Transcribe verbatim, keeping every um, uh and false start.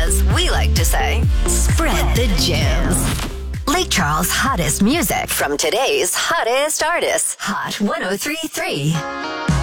as we like to say, spread the jams. Lake Charles' hottest music from today's hottest artists. Hot one oh three point three.